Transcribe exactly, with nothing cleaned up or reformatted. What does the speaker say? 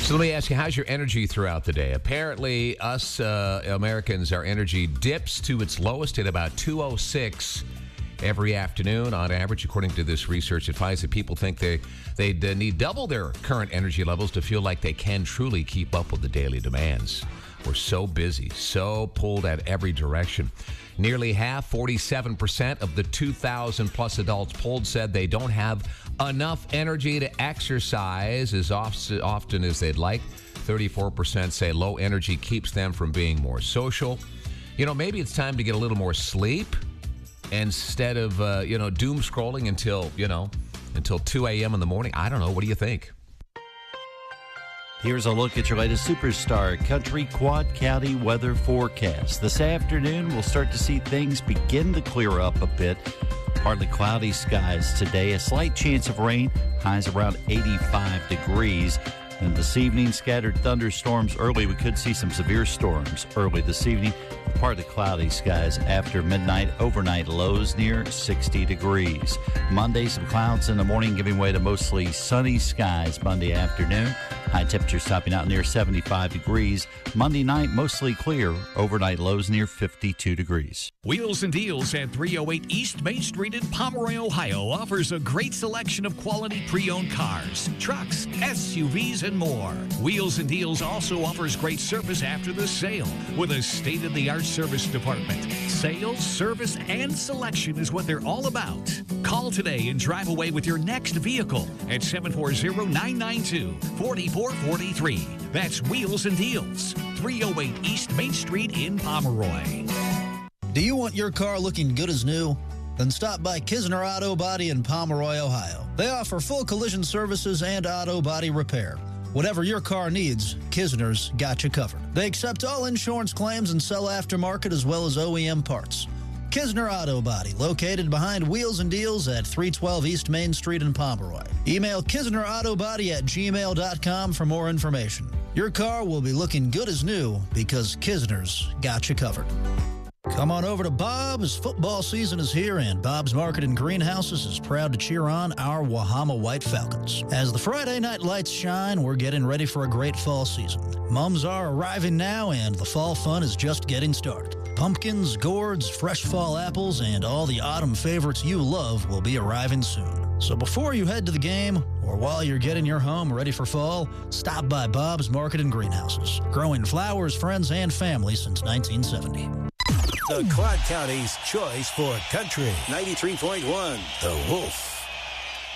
So let me ask you, how's your energy throughout the day? Apparently, us uh, Americans, our energy dips to its lowest at about two oh six every afternoon on average, according to this research. It finds that people think they, they'd uh, need double their current energy levels to feel like they can truly keep up with the daily demands. We're so busy, so pulled at every direction. Nearly half, forty-seven percent of the two thousand plus adults polled said they don't have enough energy to exercise as often as they'd like. thirty-four percent say low energy keeps them from being more social. You know, maybe it's time to get a little more sleep instead of, uh, you know, doom scrolling until, you know, until two a.m. in the morning. I don't know. What do you think? Here's a look at your latest Superstar Country Quad County weather forecast. This afternoon, we'll start to see things begin to clear up a bit. Partly cloudy skies today, a slight chance of rain, highs around eighty-five degrees. And this evening, scattered thunderstorms early. We could see some severe storms early this evening. Partly cloudy skies after midnight, overnight lows near sixty degrees. Monday, some clouds in the morning, giving way to mostly sunny skies Monday afternoon. High temperatures topping out near seventy-five degrees. Monday night, mostly clear. Overnight lows near fifty-two degrees. Wheels and Deals at three oh eight East Main Street in Pomeroy, Ohio offers a great selection of quality pre-owned cars, trucks, S U Vs, and more. Wheels and Deals also offers great service after the sale with a state-of-the-art service department. Sales, service, and selection is what they're all about. Call today and drive away with your next vehicle at seven four zero, nine nine two, four four four three. That's Wheels and Deals, three oh eight East Main Street in Pomeroy. Do you want your car looking good as new? Then stop by Kisner Auto Body in Pomeroy, Ohio. They offer full collision services and auto body repair. Whatever your car needs, Kisner's got you covered. They accept all insurance claims and sell aftermarket as well as O E M parts. Kisner Auto Body, located behind Wheels and Deals at three twelve East Main Street in Pomeroy. Email kisnerautobody at gmail dot com for more information. Your car will be looking good as new because Kisner's got you covered. Come on over to Bob's. Football season is here, and Bob's Market and Greenhouses is proud to cheer on our Wahama White Falcons. As the Friday night lights shine, we're getting ready for a great fall season. Mums are arriving now, and the fall fun is just getting started. Pumpkins, gourds, fresh fall apples, and all the autumn favorites you love will be arriving soon. So before you head to the game, or while you're getting your home ready for fall, stop by Bob's Market and Greenhouses, growing flowers, friends, and family since nineteen seventy. The Quad County's choice for country. ninety-three point one, The Wolf.